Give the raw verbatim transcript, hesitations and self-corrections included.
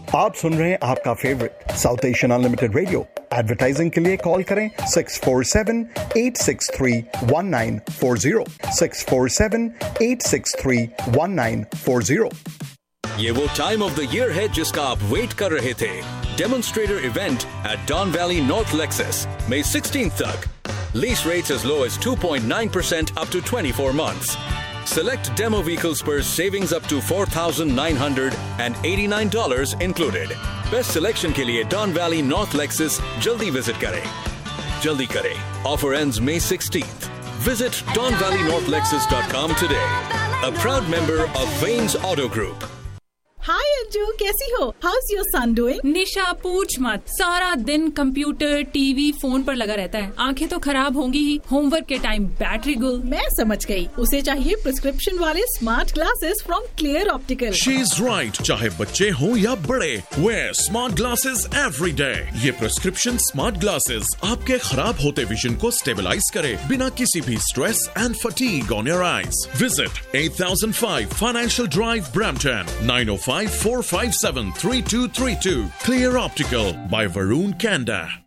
आप सुन रहे हैं आपका favourite south Asian unlimited radio. Advertising के लिए कॉल करें six four seven eight six three one nine four zero six four seven eight six three one nine four zero. ये वो टाइम ऑफ द ईयर है जिसका आप wait कर रहे थे। Demonstrator event at dawn valley north Lexus May sixteenth तक। Lease rates as low as two point nine percent up to twenty-four months. Select demo vehicles per savings up to four thousand nine hundred eighty-nine dollars included. Best selection के लिए Don Valley North Lexus जल्दी visit करें। जल्दी करें। Offer ends May sixteenth. Visit don valley north lexus dot com today. A proud member of Vanes Auto Group. हाय अंजू, कैसी हो? House your son doing? निशा पूछ मत, सारा दिन कंप्यूटर टीवी फोन पर लगा रहता है। आंखें तो खराब होंगी ही, होमवर्क के टाइम बैटरी गुल। मैं समझ गई, उसे चाहिए प्रिस्क्रिप्शन वाले smart glasses from clear optical. She is right, चाहे बच्चे हों या बड़े, where smart glasses every day. ये प्रिस्क्रिप्शन स्मार्ट ग्लासेस आपके खराब होते विजन को स्टेबलाइज करे बिना किसी भी stress and fatigue on your eyes. Visit at thousand five Financial Drive, Brampton, nine oh five four five seven three two three two. Clear Optical by Varun Kanda.